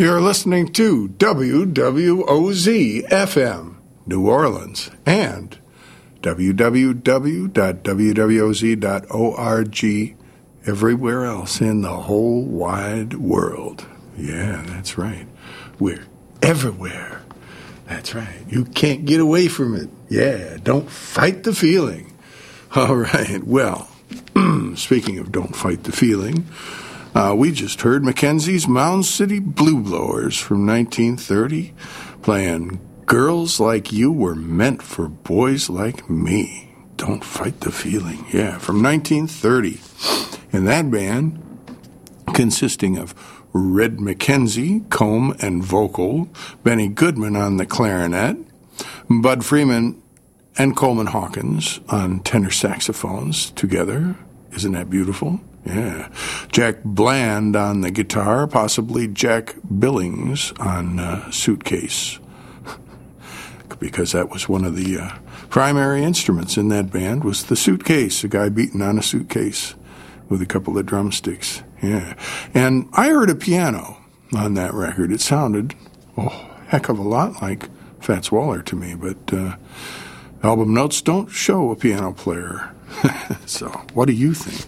You're listening to WWOZ-FM, New Orleans, and www.wwoz.org everywhere else in the whole wide world. Yeah, that's right. We're everywhere. That's right. You can't get away from it. Yeah, don't fight the feeling. All right, well, speaking of don't fight the feeling, we just heard Mackenzie's Mound City Blue Blowers from 1930 playing Girls Like You Were Meant for Boys Like Me. Don't fight the feeling. Yeah, from 1930. And that band, consisting of Red McKenzie, comb and vocal, Benny Goodman on the clarinet, Bud Freeman and Coleman Hawkins on tenor saxophones together. Isn't that beautiful? Yeah. Jack Bland on the guitar, possibly Jack Billings on Suitcase, because that was one of the primary instruments in that band was the suitcase, a guy beating on a suitcase with a couple of drumsticks. Yeah. And I heard a piano on that record. It sounded a heck of a lot like Fats Waller to me, but album notes don't show a piano player. So, what do you think?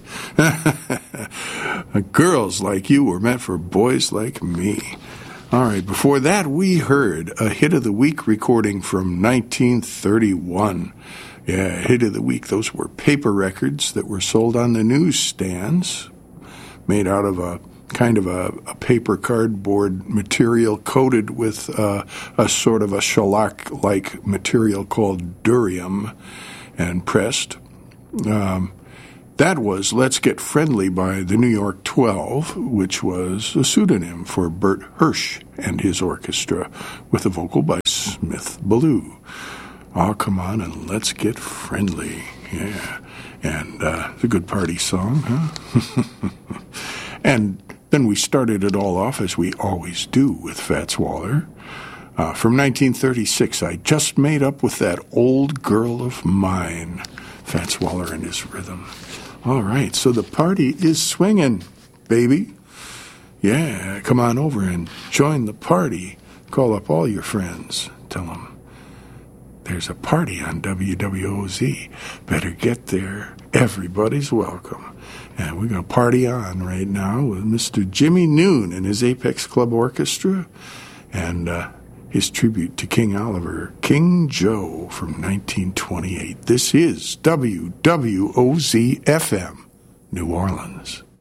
Girls Like You Were Meant for Boys Like Me. All right, before that, we heard a Hit of the Week recording from 1931. Yeah, Hit of the Week. Those were paper records that were sold on the newsstands, made out of a kind of a paper cardboard material coated with a sort of a shellac-like material called durium and pressed. That was Let's Get Friendly by the New York 12, which was a pseudonym for Bert Hirsch and his orchestra, with a vocal by Smith Ballou. Oh, come on and let's get friendly. Yeah. And it's a good party song, huh? And then we started it all off, as we always do, with Fats Waller. From 1936, I Just Made Up With That Old Girl of Mine. Fats Waller and his rhythm. All right, so the party is swinging, baby. Yeah, come on over and join the party. Call up all your friends. Tell them there's a party on WWOZ. Better get there. Everybody's welcome. And we're going to party on right now with Mr. Jimmy Noon and his Apex Club Orchestra and his tribute to King Oliver, King Joe from 1928. This is WWOZ-FM, New Orleans.